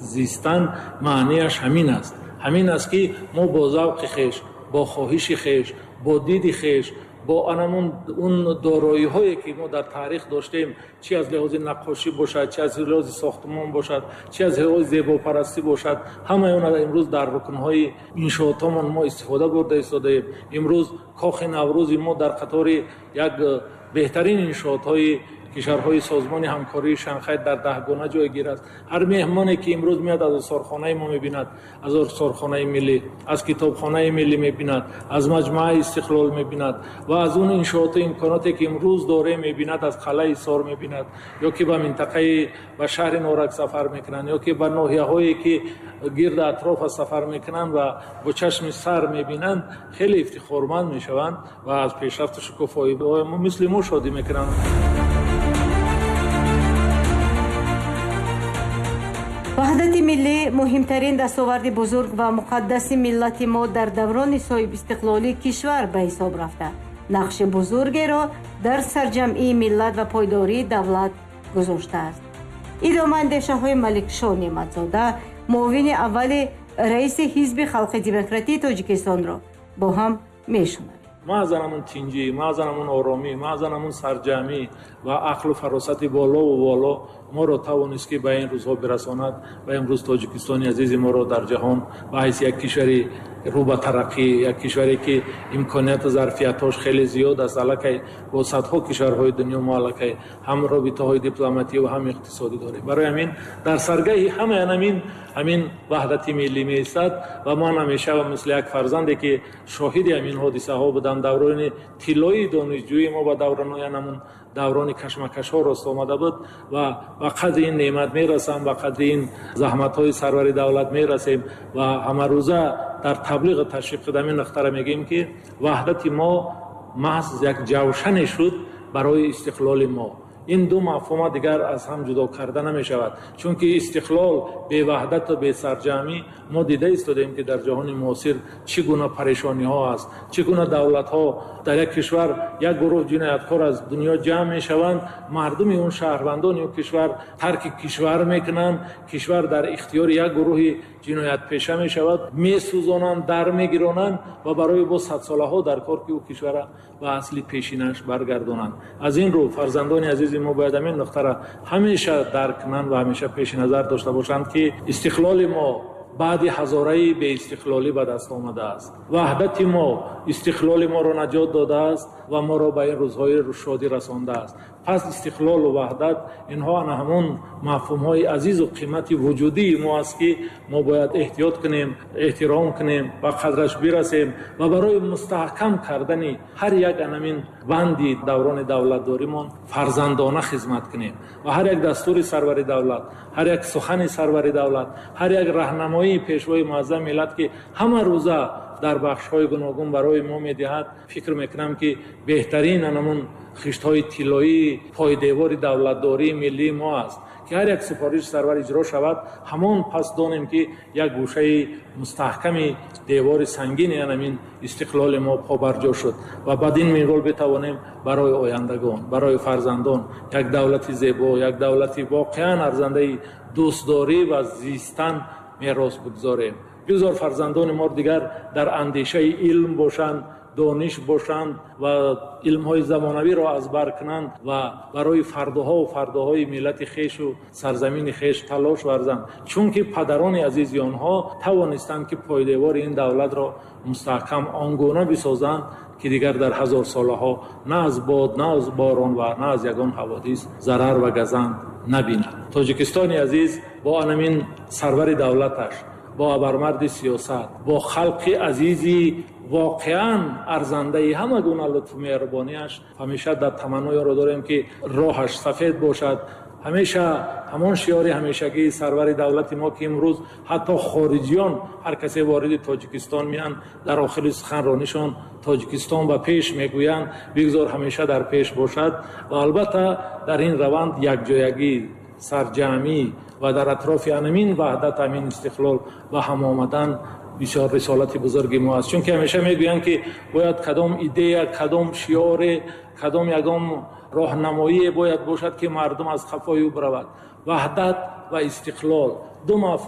зистан маънияш ҳамин аст. ҳамин аст ки мо бо завқи хеш, бо хоҳиши хеш, бо диди хеш, бо анамун он дороиҳое ки мо дар таърих доштем, чи аз лиҳози наққошӣ бошад, чи аз лиҳози сохтмон бошад, чи аз лиҳози зебопарастӣ бошад, ҳамаи он имрӯз дар рукнҳои иншоотомон мо истифода бурда истодаем. имрӯз кохи Наврӯзи мо дар қатори як беҳтарин иншоотҳои кишварҳои созмони ҳамкории Шанхай дар 10 гуна ҷойгир аст. ҳар меҳмоне ки имрӯз меяд аз осорхонаи мо мебинад, аз осорхонаи миллӣ, аз китобхонаи миллӣ мебинад, аз маҷмӯаи Истиқлол мебинад ва аз он иншооту имконоте ки имрӯз дорем мебинад, аз қалъаи Сор мебинад, ё ки ба минтақаи ба шаҳри Норак сафар мекунанд, ё ки ба ноҳияҳое ки гирда атрофа сафар мекунанд ва бо чашми сар мебинанд, хеле ифтихорманд мешаванд ва аз пешрафту шукуфои мисли мо шодӣ мекунанд. ваҳдати миллӣ муҳимтарин дастоварди бузург ва муқаддаси миллати мо дар даврони соҳибистиқлолии кишвар ба ҳисоб рафта, нақши бузургеро дар сарҷамъии миллат ва пойдории давлат гузоштааст. идома андешаҳои Маликшоҳ Неъматзода, муовини аввали раиси ҳизби халқи демократии Тоҷикистонро бо ҳам мешунавем. маъзан ҳамун тинҷӣ, маъзан ҳамун оромӣ, маъзан ҳамун сарҷамъӣ ва ақлу фаросати болову воло моро тавонист ки ба ин рӯзҳо бирасонад ва имрӯз Тоҷикистони азизи моро дар ҷаҳон ба ҳайси як кишвари рӯ ба тараққӣ, як кишваре ки имконияту зарфиятҳош хеле зиёд аст, аллакай бо садҳо кишварҳои дунё мо аллакай ҳам робитаҳои дипломатӣ ва ҳам иқтисодӣ дорем. барои ҳамин дар саргаҳи ҳамаи ҳамин ваҳдати миллӣ меистад ва ман ҳамеша мисли як фарзанде ки шоҳиди ҳамин ҳодисаҳо будам, даврони тиллои донишҷӯӣ мо ба давраноянамун даврони кашмакашҳо рост омада буд ва ба қадри ин неъмат мерасам, ба қадри ин заҳматҳои сарвари давлат мерасем ва ҳамарӯза дар таблиғ ташвиқ қадамин нухтара мегӯем ки ваҳдати мо маҳз як ҷавшане шуд барои истиқлоли мо. ин ду мафҳума дигар аз ҳам ҷудо карда намешавад, чунки истиқлол беваҳдату бесарҷамъӣ мо дида истодем ки дар ҷаҳони муосир чӣ гуна парешониҳо аст, чӣ гуна давлатҳо дар як кишвар як гурӯҳ ҷинояткор аз дунё ҷамъ мешаванд, мардуми он шаҳрвандони он кишвар тарки кишвар мекунанд, кишвар дар ихтиёри як гурӯҳи ҷиноятпеша мешавад, месӯзонанд, дар мегиронанд ва барои бо садсолаҳо дар кор ки ӯ кишвара ба асли пешинаш баргардонанд. аз ин рӯ фарзандони азизи мо бояд ҳамин нуқтара ҳамеша дарк кунанд ва ҳамеша пеши назар дошта бошанд ки истиқлоли мо баъди ҳазораи беистиқлолӣ ба даст омадааст. ваҳдати мо истиқлоли моро наҷот додааст ва моро ба ин рӯзҳои шодӣ расондааст. пас истиқлолу ваҳдат инҳо ана ҳамон мафҳумҳои азизу қимати вуҷудии мо аст ки мо бояд эҳтиёт кунем, эҳтиром кунем, ба қадраш бирасем ва барои мустаҳкам кардани ҳар як анамин банди даврони давлатдоримон фарзандона хизмат кунем ва ҳар як дастури сарвари давлат, ҳар як сухани сарвари давлат, ҳар як раҳнамоии пешвои муаззам миллат ки ҳама рӯза дар бахшҳои гуногун барои мо медиҳад, фикр мекунам ки беҳтарин анамун хиштҳои тиллоии пойдевори давлатдории миллии мо аст ки ҳар як супориш сарвар иҷро шавад, ҳамон пас донем ки як гӯшаи мустаҳками девори сангини анамин истиқлоли мо побарҷо шуд ва бадин минвол битавонем барои ояндагон, барои фарзандон як давлати зебо, як давлати воқеан арзандаи дӯстдорӣ ва зистан мерос бигзорем. бигзор фарзандони мо дигар дар андешаи илм бошанд, дониш бошанд ва илмҳои замонавиро аз бар кунанд ва барои фардоҳои миллати хешу сарзамини хеш талош варзанд, чунки падарони азизи онҳо тавонистанд ки пойдевори ин давлатро мустаҳкам он гуна бисозанд ки дигар дар ҳазорсолаҳо на аз бод, на аз борон ва на аз ягон ҳаводис зарар ва газанд набинад. тоҷикистони азиз бо анамин сарвари давлаташ, бо абармарди сиёсат, бо халқи азизи воқеан арзандаи ҳама гуна лутфу меҳрубонияш ҳамеша дар таманноиро дорем ки роҳаш сафед бошад. ҳамеша ҳамон шиёри ҳамешагии сарвари давлати мо ки имрӯз ҳатто хориҷиён ҳар касе вориди тоҷикистон меянд, дар охири суханронишон тоҷикистон ба пеш мегӯянд, бигзор ҳамеша дар пеш бошад ва албатта дар ин раванд якҷоягӣ, сарҷамъӣ ва дар атрофи анамин ваҳдат, амин истиқлол ба ҳам омадан бисёр рисолати бузурги мо аст. чунки ҳамеша мегӯянд ки бояд кадом идея, кадом шиёре, кадом ягон роҳнамоие бояд бошад ки мардум аз қафои ӯ биравад. ваҳдат ва истиқлол ду мафҳум